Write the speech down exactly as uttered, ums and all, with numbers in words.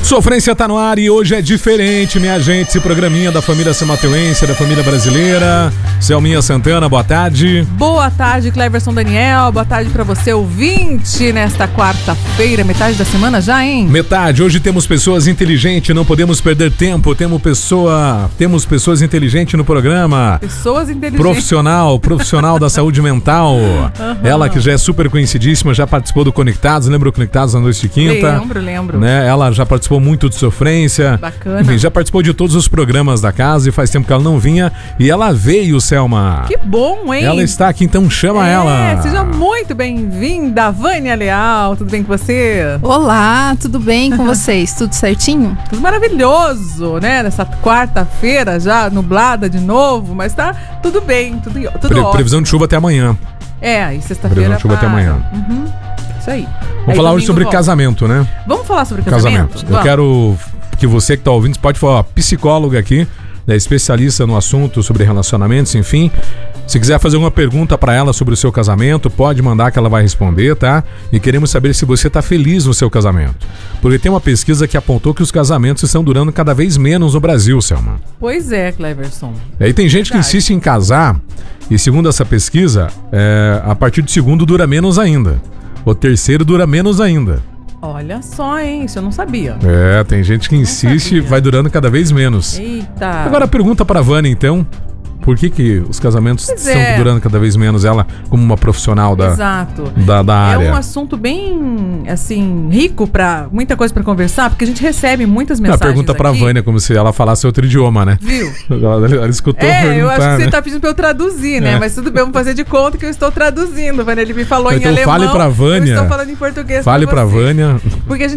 Sofrência tá no ar e hoje é diferente, minha gente. Esse programinha da família Semateuense, da família brasileira. Selminha Santana, boa tarde. Boa tarde, Cleverson Daniel. Boa tarde pra você, ouvinte, nesta quarta-feira, metade da semana já, hein? Metade. Hoje temos pessoas inteligentes, não podemos perder tempo. Temos pessoa, temos pessoas inteligentes no programa. Pessoas inteligentes. Profissional, profissional da saúde mental. Uhum. Ela que já é super conhecidíssima, já participou do Conectados. Lembra o Conectados na noite de quinta? Lembro, lembro. Né? Ela já participou muito de Sofrência. Bacana. Enfim, já participou de todos os programas da casa e faz tempo que ela não vinha. E ela veio, Selma. Que bom, hein? Ela está aqui, então chama é, ela. Seja muito bem-vinda, Vânia Leal. Tudo bem com você? Olá, tudo bem com vocês? Tudo certinho? Tudo maravilhoso, né? Nessa quarta-feira já nublada de novo, mas tá tudo bem, tudo, tudo Pre- ótimo. Previsão de chuva até amanhã. É, e sexta-feira Previsão de chuva para. até amanhã. Uhum. Isso aí. Vamos aí, falar hoje sobre volta. casamento, né? Vamos falar sobre casamento? Casamento. Eu Vamos. quero que você que está ouvindo, você pode falar, ó, psicóloga aqui, né, especialista no assunto sobre relacionamentos, enfim. Se quiser fazer uma pergunta para ela sobre o seu casamento, pode mandar que ela vai responder, tá? E queremos saber se você está feliz no seu casamento. Porque tem uma pesquisa que apontou que os casamentos estão durando cada vez menos no Brasil, Selma. Pois é, Cleverson. E aí tem gente que Verdade. insiste em casar e, segundo essa pesquisa, é, a partir do segundo dura menos ainda. O terceiro dura menos ainda. Olha só, hein? Isso eu não sabia. É, tem gente que insiste e sabia. vai durando cada vez menos. Eita. Agora pergunta pra Vânia, então, por que que os casamentos Pois estão é. durando cada vez menos, ela como uma profissional da, Exato. da, da É área? um assunto bem, assim, rico pra muita coisa pra conversar, porque a gente recebe muitas Não, mensagens pergunta pra aqui. Vânia, como se ela falasse outro idioma, né? Viu? Ela, ela escutou É, perguntar, eu acho que você né? tá pedindo pra eu traduzir, né? É. Mas tudo bem, vamos fazer de conta que eu estou traduzindo, Vânia. Ele me falou Então em alemão. fale pra Vânia. Eu estou falando em português Fale pra pra você. Vânia. Porque a gente